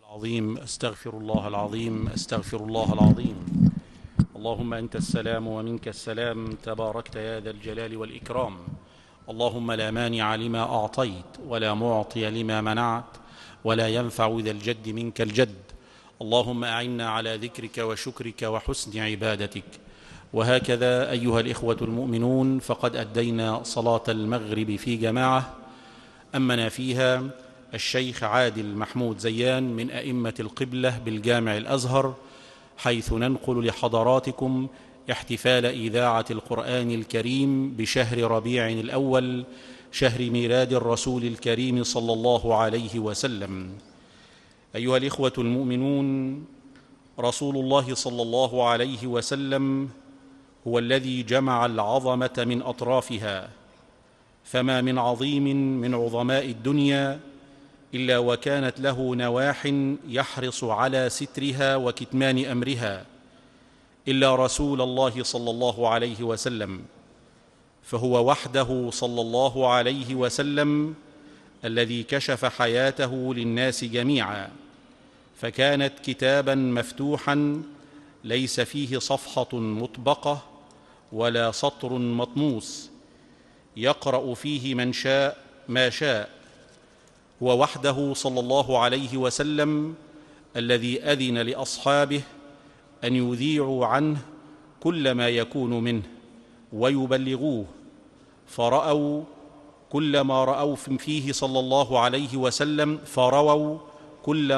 العظيم أستغفر الله العظيم أستغفر الله العظيم. اللهم أنت السلام ومنك السلام، تباركت يا ذا الجلال والإكرام. اللهم لا مانع لما أعطيت ولا معطي لما منعت ولا ينفع ذا الجد منك الجد. اللهم أعنا على ذكرك وشكرك وحسن عبادتك. وهكذا أيها الإخوة المؤمنون، فقد أدينا صلاة المغرب في جماعة أمنا فيها الشيخ عادل محمود زيان من أئمة القبلة بالجامع الأزهر، حيث ننقل لحضراتكم احتفال إذاعة القرآن الكريم بشهر ربيع الأول، شهر ميلاد الرسول الكريم صلى الله عليه وسلم. أيها الإخوة المؤمنون، رسول الله صلى الله عليه وسلم هو الذي جمع العظمة من أطرافها، فما من عظيم من عظماء الدنيا إلا وكانت له نواح يحرص على سترها وكتمان أمرها، إلا رسول الله صلى الله عليه وسلم، فهو وحده صلى الله عليه وسلم الذي كشف حياته للناس جميعا، فكانت كتابا مفتوحا ليس فيه صفحة مطبقة ولا سطر مطموس، يقرأ فيه من شاء ما شاء. هو وحده صلى الله عليه وسلم الذي أذن لأصحابه أن يذيعوا عنه كل ما يكون منه ويبلغوه، فرأوا كل ما رأوا فيه صلى الله عليه وسلم، فرووا كل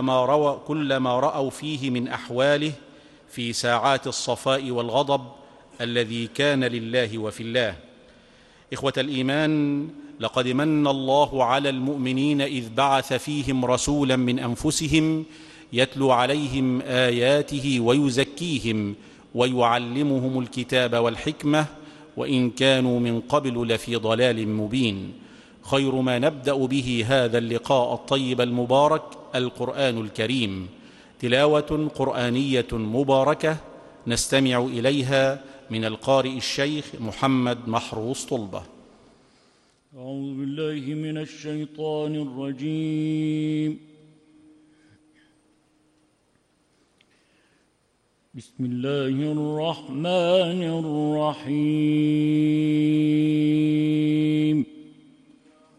ما رأوا فيه من أحواله في ساعات الصفاء والغضب الذي كان لله وفي الله. إخوة الإيمان، لقد من الله على المؤمنين إذ بعث فيهم رسولا من أنفسهم يتلو عليهم آياته ويزكيهم ويعلمهم الكتاب والحكمة وإن كانوا من قبل لفي ضلال مبين. خير ما نبدأ به هذا اللقاء الطيب المبارك القرآن الكريم، تلاوة قرآنية مباركة نستمع إليها من القارئ الشيخ محمد محروس طلبة. أعوذ بالله من الشيطان الرجيم. بسم الله الرحمن الرحيم.